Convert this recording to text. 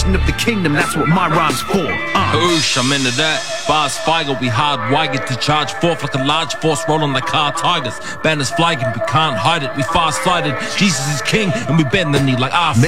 Foundation of the kingdom, that's what my rhyme's for. Oosh, I'm into that. Bars Feigl, we hardwired to charge forth like a large force rolling like car tigers. Banners flagging, we can't hide it. We far-sighted. Jesus is king, and we bend the knee like our